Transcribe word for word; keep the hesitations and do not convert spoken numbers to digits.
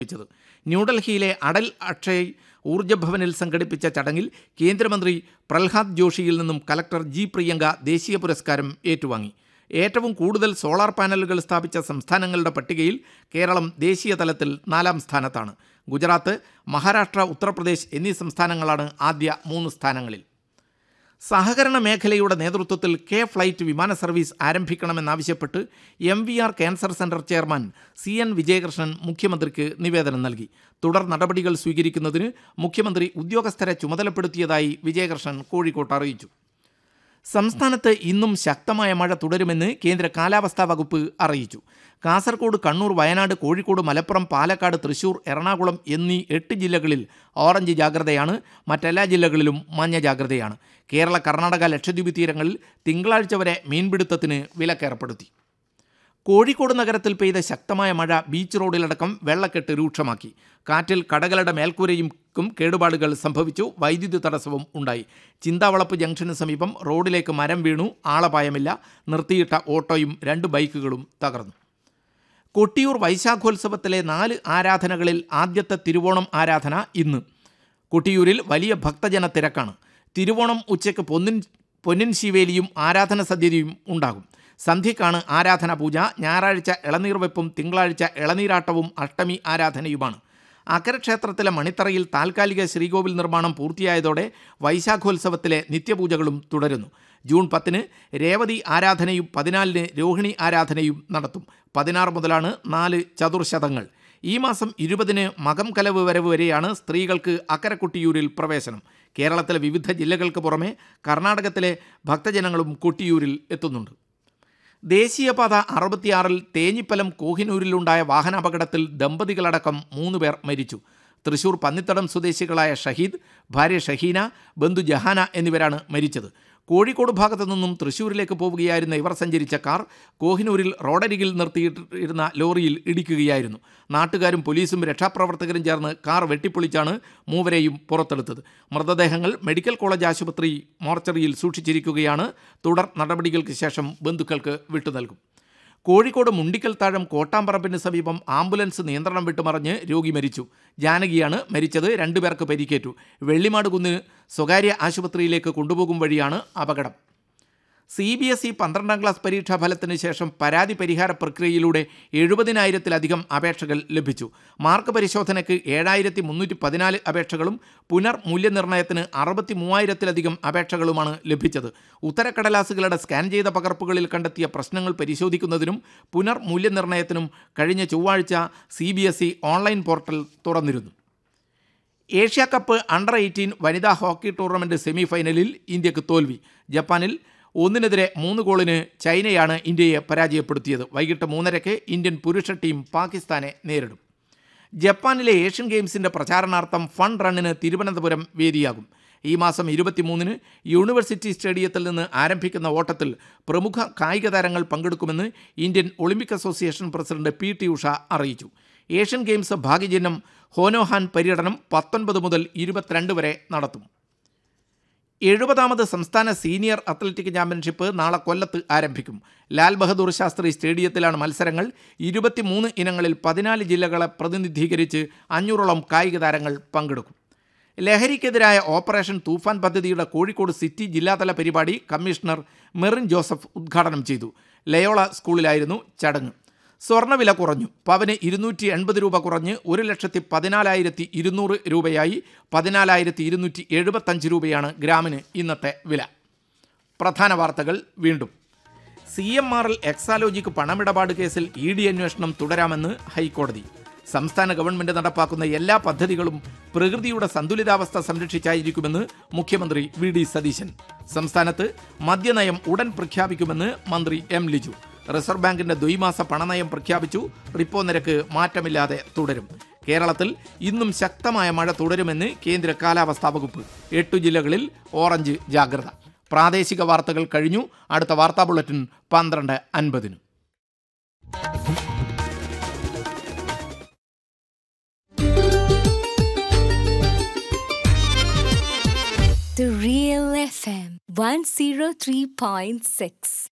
ന്യൂഡൽഹിയിലെ അടൽ അക്ഷയ് ഊർജ്ജ ഭവനിൽ സംഘടിപ്പിച്ച ചടങ്ങിൽ കേന്ദ്രമന്ത്രി പ്രഹ്ലാദ് ജോഷിയിൽ നിന്നും കലക്ടർ ജി പ്രിയങ്ക ദേശീയ പുരസ്കാരം ഏറ്റുവാങ്ങി. ഏറ്റവും കൂടുതൽ സോളാർ പാനലുകൾ സ്ഥാപിച്ച സംസ്ഥാനങ്ങളുടെ പട്ടികയിൽ കേരളം ദേശീയ തലത്തിൽ നാലാം സ്ഥാനത്താണ്. ഗുജറാത്ത്, മഹാരാഷ്ട്ര, ഉത്തർപ്രദേശ് എന്നീ സംസ്ഥാനങ്ങളാണ് ആദ്യ മൂന്ന് സ്ഥാനങ്ങളിൽ. സഹകരണ മേഖലയുടെ നേതൃത്വത്തിൽ കെ ഫ്ലൈറ്റ് വിമാന service ആരംഭിക്കണമെന്നാവശ്യപ്പെട്ട് M V R cancer centre chairman C N Vijayakrishnan മുഖ്യമന്ത്രിക്ക് നിവേദനം നൽകി. തുടർ നടപടികൾ സ്വീകരിക്കുന്നതിന് മുഖ്യമന്ത്രി ഉദ്യോഗസ്ഥരെ ചുമതലപ്പെടുത്തിയതായി വിജയകൃഷ്ണൻ കോഴിക്കോട്ട് അറിയിച്ചു. സംസ്ഥാനത്ത് ഇന്നും ശക്തമായ മഴ തുടരുമെന്ന് കേന്ദ്ര കാലാവസ്ഥാ വകുപ്പ് അറിയിച്ചു. കാസർഗോഡ്, കണ്ണൂർ, വയനാട്, കോഴിക്കോട്, മലപ്പുറം, പാലക്കാട്, തൃശൂർ, എറണാകുളം എന്നീ എട്ട് ജില്ലകളിൽ ഓറഞ്ച് ജാഗ്രതയാണ്. മറ്റെല്ലാ ജില്ലകളിലും മഞ്ഞ ജാഗ്രതയാണ്. കേരള, കർണാടക, ലക്ഷദ്വീപ് തീരങ്ങളിൽ തിങ്കളാഴ്ച വരെ മീൻപിടുത്തത്തിന് വിലക്കേർപ്പെടുത്തി. കോഴിക്കോട് നഗരത്തിൽ പെയ്ത ശക്തമായ മഴ ബീച്ച് റോഡിലടക്കം വെള്ളക്കെട്ട് രൂക്ഷമാക്കി. കാറ്റിൽ കടകളുടെ മേൽക്കൂരയ്ക്കും കേടുപാടുകൾ സംഭവിച്ചു. വൈദ്യുതി തടസ്സവും ഉണ്ടായി. ചിന്താവളപ്പ് ജംഗ്ഷന് സമീപം റോഡിലേക്ക് മരം വീണു. ആളപായമില്ല. നിർത്തിയിട്ട ഓട്ടോയും രണ്ട് ബൈക്കുകളും തകർന്നു. കൊട്ടിയൂർ വൈശാഖോത്സവത്തിലെ നാല് ആരാധനകളിൽ ആദ്യത്തെ തിരുവോണം ആരാധന ഇന്ന്. കൊട്ടിയൂരിൽ വലിയ ഭക്തജന തിരക്കാണ്. തിരുവോണം ഉച്ചയ്ക്ക് പൊന്നിൻ പൊന്നിൻ ശിവേലിയും ആരാധന സദ്യയും ഉണ്ടാകും. സന്ധ്യക്കാണ് ആരാധന പൂജ. ഞായറാഴ്ച ഇളനീർ വെപ്പും തിങ്കളാഴ്ച ഇളനീരാട്ടവും അഷ്ടമി ആരാധനയുമാണ്. അക്കരെ ക്ഷേത്രത്തിലെ മണിത്തറയിൽ താൽക്കാലിക ശ്രീകോവിൽ നിർമ്മാണം പൂർത്തിയായതോടെ വൈശാഖോത്സവത്തിലെ നിത്യപൂജകളും തുടരുന്നു. ജൂൺ പത്തിന് രേവതി ആരാധനയും പതിനാലിന് രോഹിണി ആരാധനയും നടത്തും. പതിനാറ് മുതലാണ് നാല് ചതുർശതങ്ങൾ. ഈ മാസം ഇരുപതിന് മകം കലവ് വരവ് വരെയാണ് സ്ത്രീകൾക്ക് അക്കരെ കൊട്ടിയൂരിൽ പ്രവേശനം. കേരളത്തിലെ വിവിധ ജില്ലകൾക്ക് പുറമെ കർണാടകത്തിലെ ഭക്തജനങ്ങളും കൊട്ടിയൂരിൽ എത്തുന്നുണ്ട്. ദേശീയപാത അറുപത്തിയാറിൽ തേഞ്ഞിപ്പലം കോഹിനൂരിലുണ്ടായ വാഹനാപകടത്തിൽ ദമ്പതികളടക്കം മൂന്ന് പേർ മരിച്ചു. തൃശൂർ പന്നിത്തടം സ്വദേശികളായ ഷഹീദ്, ഭാര്യ ഷഹീന, ബന്ധു ജഹാന എന്നിവരാണ് മരിച്ചത്. കോഴിക്കോട് ഭാഗത്തു നിന്നും തൃശൂരിലേക്ക് പോവുകയായിരുന്ന ഇവർ സഞ്ചരിച്ച കാർ കോഹിനൂരിൽ റോഡരികിൽ നിർത്തിയിരുന്ന ലോറിയിൽ ഇടിക്കുകയായിരുന്നു. നാട്ടുകാരും പോലീസും രക്ഷാപ്രവർത്തകരും ചേർന്ന് കാർ വെട്ടിപ്പൊളിച്ചാണ് മൂവരെയും പുറത്തെടുത്തത്. മൃതദേഹങ്ങൾ മെഡിക്കൽ കോളേജ് ആശുപത്രി മോർച്ചറിയിൽ സൂക്ഷിച്ചിരിക്കുകയാണ്. തുടർ നടപടികൾക്ക് ശേഷം ബന്ധുക്കൾക്ക് വിട്ടുനൽകും. കോഴിക്കോട് മുണ്ടിക്കൽ താഴം കോട്ടാമ്പറമ്പിന് സമീപം ആംബുലൻസ് നിയന്ത്രണം വിട്ടുമറിഞ്ഞ് രോഗി മരിച്ചു. ജാനകിയാണ് മരിച്ചത്. രണ്ടുപേർക്ക് പരിക്കേറ്റു. വെള്ളിമാട് കുന്ന് സ്വകാര്യ ആശുപത്രിയിലേക്ക് കൊണ്ടുപോകും വഴിയാണ് അപകടം. സി ബി എസ് ഇ പന്ത്രണ്ടാം ക്ലാസ് പരീക്ഷാ ഫലത്തിന് ശേഷം പരാതി പരിഹാര പ്രക്രിയയിലൂടെ എഴുപതിനായിരത്തിലധികം അപേക്ഷകൾ ലഭിച്ചു. മാർക്ക് പരിശോധനയ്ക്ക് ഏഴായിരത്തി മുന്നൂറ്റി പതിനാല് അപേക്ഷകളും പുനർ മൂല്യനിർണ്ണയത്തിന് അറുപത്തി മൂവായിരത്തിലധികം അപേക്ഷകളുമാണ് ലഭിച്ചത്. ഉത്തരക്കടലാസുകളുടെ സ്കാൻ ചെയ്ത പകർപ്പുകളിൽ കണ്ടെത്തിയ പ്രശ്നങ്ങൾ പരിശോധിക്കുന്നതിനും പുനർ മൂല്യനിർണ്ണയത്തിനും കഴിഞ്ഞ ചൊവ്വാഴ്ച C B S E online portal തുറന്നിരുന്നു. ഏഷ്യ കപ്പ് അണ്ടർ എയ്റ്റീൻ വനിതാ ഹോക്കി ടൂർണമെൻറ്റ് സെമി ഫൈനലിൽ ഇന്ത്യക്ക് തോൽവി. ജപ്പാനിൽ ഒന്നിനെതിരെ മൂന്ന് ഗോളിന് ചൈനയാണ് ഇന്ത്യയെ പരാജയപ്പെടുത്തിയത്. വൈകിട്ട് മൂന്നരയ്ക്ക് ഇന്ത്യൻ പുരുഷ ടീം പാകിസ്ഥാനെ നേരിടും. ജപ്പാനിലെ ഏഷ്യൻ ഗെയിംസിൻ്റെ പ്രചാരണാർത്ഥം ഫൺ റണ്ണിന് തിരുവനന്തപുരം വേദിയാകും. ഈ മാസം ഇരുപത്തിമൂന്നിന് യൂണിവേഴ്സിറ്റി സ്റ്റേഡിയത്തിൽ നിന്ന് ആരംഭിക്കുന്ന ഓട്ടത്തിൽ പ്രമുഖ കായിക താരങ്ങൾ പങ്കെടുക്കുമെന്ന് Indian Olympic association president P T Usha അറിയിച്ചു. ഏഷ്യൻ ഗെയിംസ് ഭാഗ്യചിഹ്നം ഹോനോഹാൻ പര്യടനം പത്തൊൻപത് മുതൽ ഇരുപത്തിരണ്ട് വരെ നടത്തും. എഴുപതാമത് സംസ്ഥാന സീനിയർ അത്ലറ്റിക് ചാമ്പ്യൻഷിപ്പ് നാളെ കൊല്ലത്ത് ആരംഭിക്കും. ലാൽ ബഹദൂർ ശാസ്ത്രി സ്റ്റേഡിയത്തിലാണ് മത്സരങ്ങൾ. ഇരുപത്തിമൂന്ന് ഇനങ്ങളിൽ പതിനാല് ജില്ലകളെ പ്രതിനിധീകരിച്ച് അഞ്ഞൂറോളം കായിക താരങ്ങൾ പങ്കെടുക്കും. ലഹരിക്കെതിരായ ഓപ്പറേഷൻ തൂഫാൻ പദ്ധതിയുടെ കോഴിക്കോട് സിറ്റി ജില്ലാതല പരിപാടി കമ്മീഷണർ മെറിൻ ജോസഫ് ഉദ്ഘാടനം ചെയ്തു. ലയോള സ്കൂളിലായിരുന്നു ചടങ്ങ്. സ്വർണ്ണവില കുറഞ്ഞു. പവന് ഇരുന്നൂറ്റി എൺപത് രൂപ കുറഞ്ഞ് ഒരു ലക്ഷത്തി പതിനാലായിരത്തി ഇരുന്നൂറ് രൂപയായി. പതിനാലായിരത്തി ഇരുന്നൂറ്റി എഴുപത്തഞ്ച് രൂപയാണ് ഗ്രാമിന് ഇന്നത്തെ വില. പ്രധാന വാർത്തകൾ വീണ്ടും. C M R L Exalogic പണമിടപാട് കേസിൽ ഇ ഡി അന്വേഷണം തുടരാമെന്ന് ഹൈക്കോടതി. സംസ്ഥാന ഗവൺമെൻറ് നടപ്പാക്കുന്ന എല്ലാ പദ്ധതികളും പ്രകൃതിയുടെ സന്തുലിതാവസ്ഥ സംരക്ഷിച്ചായിരിക്കുമെന്ന് മുഖ്യമന്ത്രി വി ഡി സതീശൻ. സംസ്ഥാനത്ത് മദ്യനയം ഉടൻ പ്രഖ്യാപിക്കുമെന്ന് മന്ത്രി എം ലിജു. റിസർവ് ബാങ്കിന്റെ ദ്വൈമാസ പണനയം പ്രഖ്യാപിച്ചു. റിപ്പോ നിരക്ക് മാറ്റമില്ലാതെ തുടരും. കേരളത്തിൽ ഇന്നും ശക്തമായ മഴ തുടരുമെന്ന് കേന്ദ്ര കാലാവസ്ഥാ വകുപ്പ്. എട്ടു ജില്ലകളിൽ ഓറഞ്ച് ജാഗ്രത. പ്രാദേശിക വാർത്തകൾ കഴിഞ്ഞു. അടുത്ത വാർത്താ ബുള്ളറ്റിൻ പന്ത്രണ്ട് അൻപതിന്. The Real F M one oh three point six.